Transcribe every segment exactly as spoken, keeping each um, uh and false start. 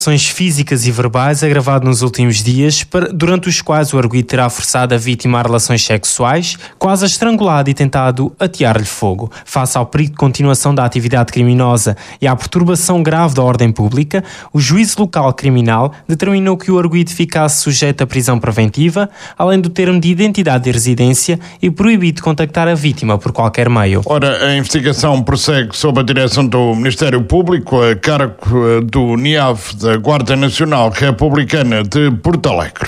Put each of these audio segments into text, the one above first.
Ações físicas e verbais agravado nos últimos dias, durante os quais o arguido terá forçado a vítima a relações sexuais, quase a estrangulado e tentado atear-lhe fogo. Face ao perigo de continuação da atividade criminosa e à perturbação grave da ordem pública, o juízo local criminal determinou que o arguido ficasse sujeito à prisão preventiva, além do termo de identidade de residência e proibido de contactar a vítima por qualquer meio. Ora, a investigação prossegue sob a direção do Ministério Público, a cargo do N I A V da Guarda Nacional Republicana de Porto Alegre.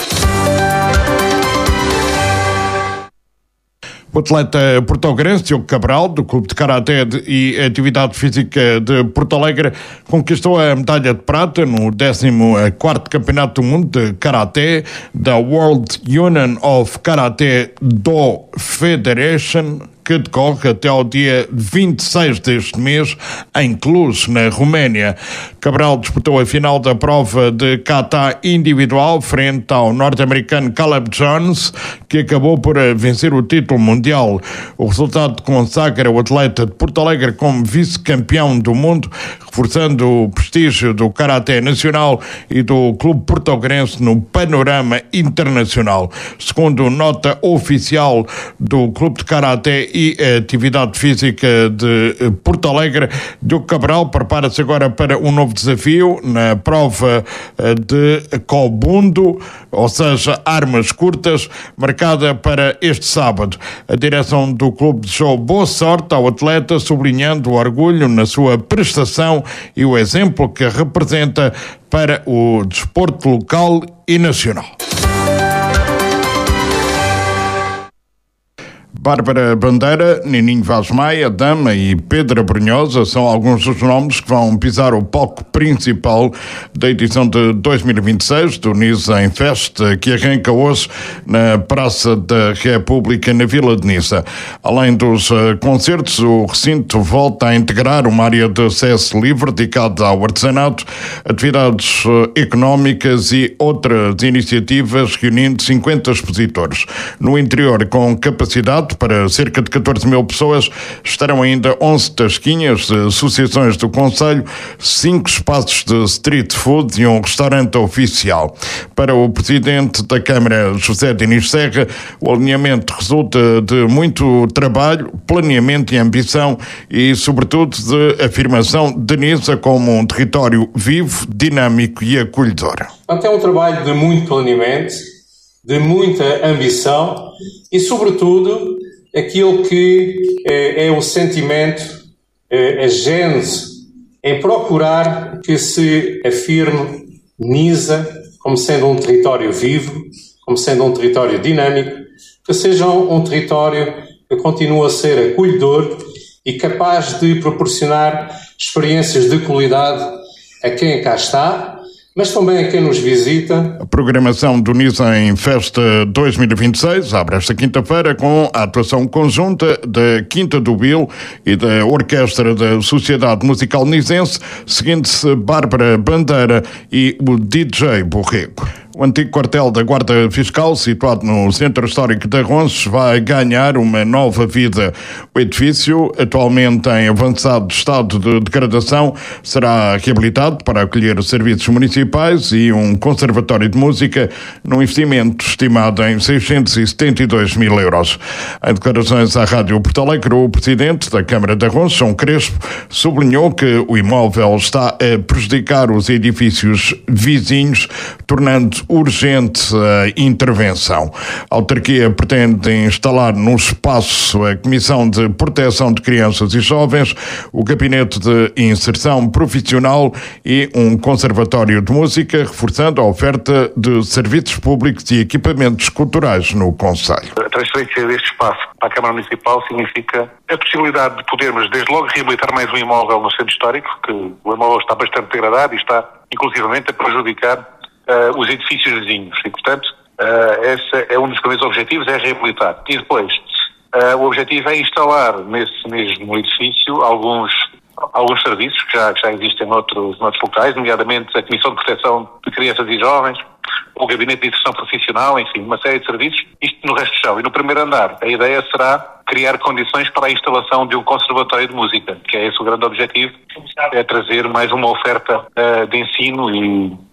O atleta portuguesense Diogo Cabral, do Clube de Karaté e Atividade Física de Porto Alegre, conquistou a medalha de prata no décimo quarto Campeonato do Mundo de Karaté da World Union of Karate Do Federation, que decorre até ao dia vinte e seis deste mês em Cluj, na Roménia. Cabral disputou a final da prova de kata individual frente ao norte-americano Caleb Jones, que acabou por vencer o título mundial. O resultado consagra o atleta de Porto Alegre como vice-campeão do mundo, reforçando o prestígio do karaté nacional e do clube portuguesense no panorama internacional. Segundo nota oficial do Clube de Karaté e Atividade Física de Porto Alegre, Diogo Cabral prepara-se agora para um novo desafio na prova de Kobundo, ou seja, armas curtas, marcada para este sábado. A direção do clube desejou boa sorte ao atleta, sublinhando o orgulho na sua prestação e o exemplo que representa para o desporto local e nacional. Bárbara Bandeira, Nininho Vaz Maia, Dama e Pedro Brunhosa são alguns dos nomes que vão pisar o palco principal da edição de dois mil e vinte e seis do Niza em Festa, que arranca hoje na Praça da República, na Vila de Niza. Além dos uh, concertos, o recinto volta a integrar uma área de acesso livre dedicada ao artesanato, atividades uh, económicas e outras iniciativas, reunindo cinquenta expositores. No interior, com capacidade para cerca de catorze mil pessoas, estarão ainda onze tasquinhas, associações do concelho, cinco espaços de street food e um restaurante oficial. Para o presidente da Câmara, José Diniz Serra, o alinhamento resulta de muito trabalho, planeamento e ambição e, sobretudo, de afirmação de Niza como um território vivo, dinâmico e acolhedor. É um trabalho de muito planeamento, de muita ambição e, sobretudo, aquilo que é, é o sentimento, é, a gênese, em procurar que se afirme Niza como sendo um território vivo, como sendo um território dinâmico, que seja um, um território que continue a ser acolhedor e capaz de proporcionar experiências de qualidade a quem cá está, mas também a quem nos visita. A programação do Niza em Festa dois mil e vinte e seis abre esta quinta-feira com a atuação conjunta da Quinta do Bil e da Orquestra da Sociedade Musical Nizense, seguindo-se Bárbara Bandeira e o D J Borrego. O antigo quartel da Guarda Fiscal, situado no Centro Histórico de Arronches, vai ganhar uma nova vida. O edifício, atualmente em avançado estado de degradação, será reabilitado para acolher serviços municipais e um conservatório de música, num investimento estimado em seiscentos e setenta e dois mil euros. Em declarações à Rádio Porto Alegre, o presidente da Câmara de Arronches, João Crespo, sublinhou que o imóvel está a prejudicar os edifícios vizinhos, tornando urgente a intervenção. A autarquia pretende instalar no espaço a Comissão de Proteção de Crianças e Jovens, o Gabinete de Inserção Profissional e um conservatório de música, reforçando a oferta de serviços públicos e equipamentos culturais no concelho. A transferência deste espaço para a Câmara Municipal significa a possibilidade de podermos, desde logo, reabilitar mais um imóvel no centro histórico, que o imóvel está bastante degradado e está, inclusivamente, a prejudicar Uh, os edifícios vizinhos e, portanto, uh, esse é um dos primeiros objetivos, é reabilitar. E depois, uh, o objetivo é instalar nesse mesmo edifício alguns, alguns serviços que já, que já existem noutros, noutros locais, nomeadamente a Comissão de Proteção de Crianças e Jovens, o gabinete de inserção profissional, enfim, uma série de serviços, isto no resto do chão. E no primeiro andar, a ideia será criar condições para a instalação de um conservatório de música, que é esse o grande objetivo, é trazer mais uma oferta uh, de ensino e